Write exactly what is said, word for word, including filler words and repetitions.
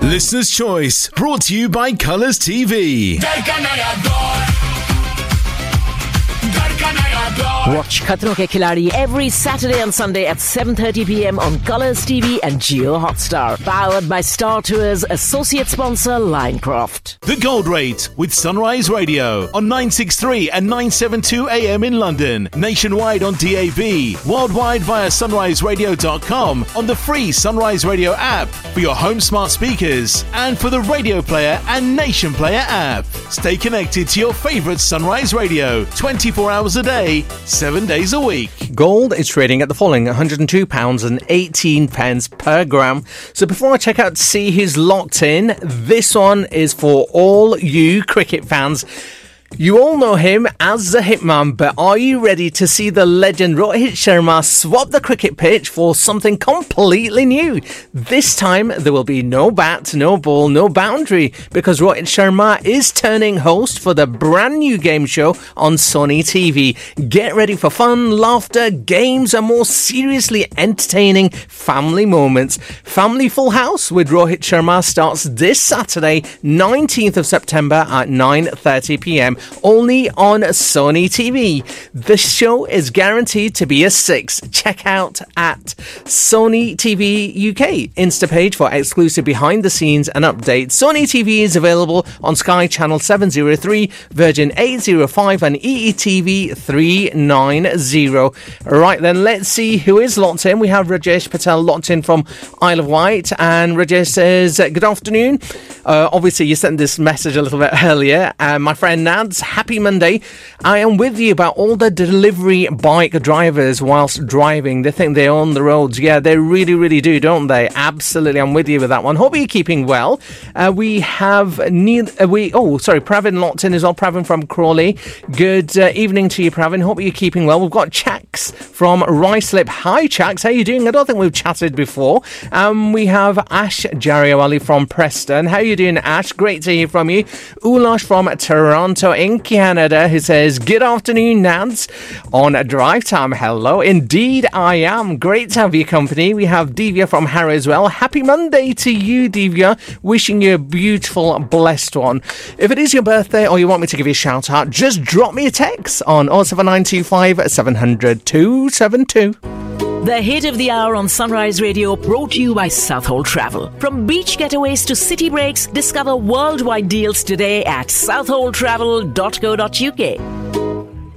Listener's Choice, brought to you by Colours T V. Watch Khatron Ke Khiladi every Saturday and Sunday at seven thirty p.m. on Colours T V and Jio Hotstar. Powered by Star Tours, associate sponsor Linecroft. The Gold Rate with Sunrise Radio on nine sixty-three and nine seventy-two a m in London. Nationwide on D A B. Worldwide via sunrise radio dot com on the free Sunrise Radio app for your home smart speakers and for the Radio Player and Nation Player app. Stay connected to your favourite Sunrise Radio twenty-four hours a day, seven days a week. Gold is trading at the following one hundred two pounds eighteen per gram. So before I check out to see who's locked in, this one is for all you cricket fans. You all know him as the Hitman, but are you ready to see the legend Rohit Sharma swap the cricket pitch for something completely new? This time there will be no bat, no ball, no boundary, because Rohit Sharma is turning host for the brand new game show on Sony T V. Get ready for fun, laughter, games and more seriously entertaining family moments. Family Full House with Rohit Sharma starts this Saturday, nineteenth of September at nine thirty p.m. only on Sony T V. The show is guaranteed to be a six. Check out at Sony T V U K Insta page for exclusive behind the scenes and updates. Sony T V is available on Sky Channel seven oh three, Virgin eight oh five and E E T V three ninety. Right then, let's see who is locked in. We have Rajesh Patel locked in from Isle of Wight, and Rajesh says, good afternoon. Uh, obviously you sent this message a little bit earlier. Uh, my friend Nan, happy Monday. I am with you about all the delivery bike drivers whilst driving. They think they own the roads. Yeah, they really, really do, don't they? Absolutely, I'm with you with that one. Hope you're keeping well. Uh, we have Neil, uh, we oh sorry, Pravin locked in as well. Pravin from Crawley. Good uh, evening to you, Pravin. Hope you're keeping well. We've got Chax from Ruislip. Hi, Chax. How you doing? I don't think we've chatted before. Um, we have Ash Jariawali from Preston. How you doing, Ash? Great to hear from you. Ulash from Toronto in Canada, who says, good afternoon, Nads, on a drive time. Hello, indeed I am. Great to have your company. We have Divya from Harrow as well. Happy Monday to you, Divya. Wishing you a beautiful, blessed one. If it is your birthday or you want me to give you a shout out, just drop me a text on oh seven nine two five seven hundred two seven two. The hit of the hour on Sunrise Radio, brought to you by Southhold Travel. From beach getaways to city breaks, discover worldwide deals today at southhold travel dot co dot uk.